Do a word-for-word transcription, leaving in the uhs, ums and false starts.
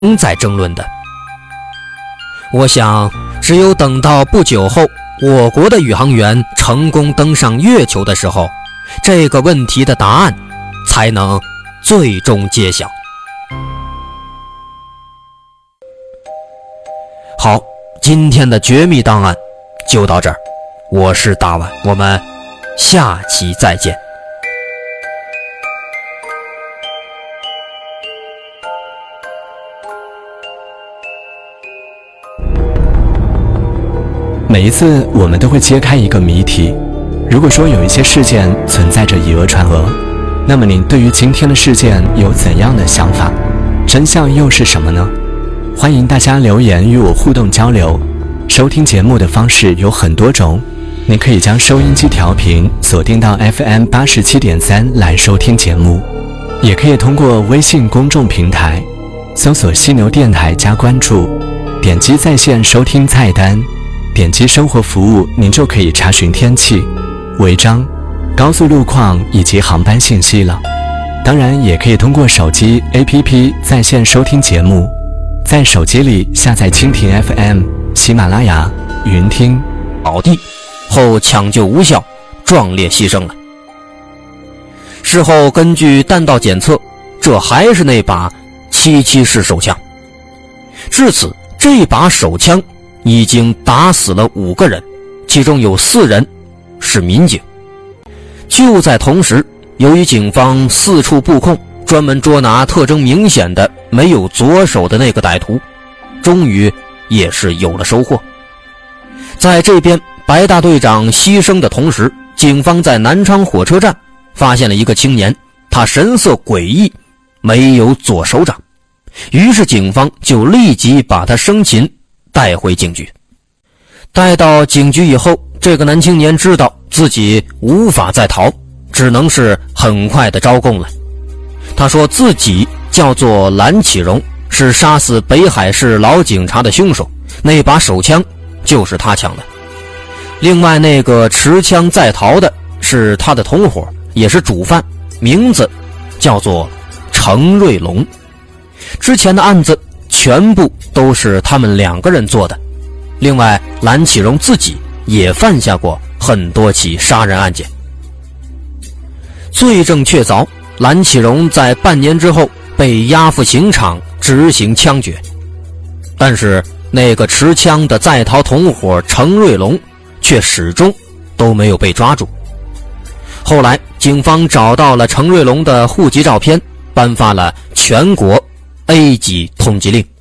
在争论的。我想，只有等到不久后我国的宇航员成功登上月球的时候，这个问题的答案才能最终揭晓。好，今天的绝密档案就到这儿，我是大碗，我们下期再见。 每一次我们都会揭开一个谜题，如果说有一些事件存在着以讹传讹，那么您对于今天的事件有怎样的想法？真相又是什么呢？欢迎大家留言与我互动交流。收听节目的方式有很多种，您可以将收音机调频锁定到 F M 八十七点三 来收听节目，也可以通过微信公众平台搜索犀牛电台加关注，点击在线收听菜单，点击生活服务，您就可以查询天气、违章、高速路况以及航班信息了。当然也可以通过手机 A P P 在线收听节目，在手机里下载蜻蜓 F M、 喜马拉雅、云听。 倒地后抢救无效，壮烈牺牲了。事后根据弹道检测，这还是那把七七式手枪。至此，这把手枪已经打死了五个人，其中有四人是民警。就在同时，由于警方四处布控，专门捉拿特征明显的没有左手的那个歹徒，终于也是有了收获。在这边白大队长牺牲的同时，警方在南昌火车站发现了一个青年，他神色诡异，没有左手掌，于是警方就立即把他生擒带回警局。带到警局以后，这个男青年知道自己无法再逃，只能是很快的招供了。他说自己叫做蓝启荣，是杀死北海市老警察的凶手，那把手枪就是他抢的。另外那个持枪在逃的是他的同伙，也是主犯，名字叫做程瑞龙。之前的案子全部都是他们两个人做的。另外蓝启荣自己也犯下过很多起杀人案件。罪证确凿，蓝启荣在半年之后被押赴刑场执行枪决。但是那个持枪的在逃同伙程瑞龙却始终都没有被抓住。后来警方找到了程瑞龙的户籍照片，颁发了全国 A 级通缉令。